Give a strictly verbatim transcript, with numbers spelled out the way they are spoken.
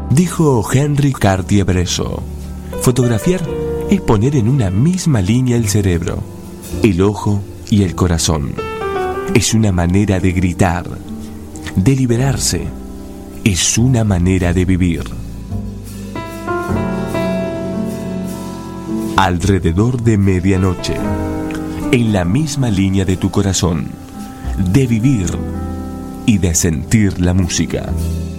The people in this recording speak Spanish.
Dijo Henry Cartier-Bresson: fotografiar es poner en una misma línea el cerebro, el ojo y el corazón. Es una manera de gritar, de liberarse. Es una manera de vivir. Alrededor de medianoche, en la misma línea de tu corazón, de vivir y de sentir la música.